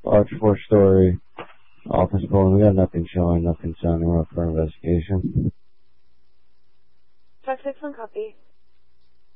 Large 4-story office building. We got nothing showing, nothing sounding. We're up for investigation. Truck 6 on copy.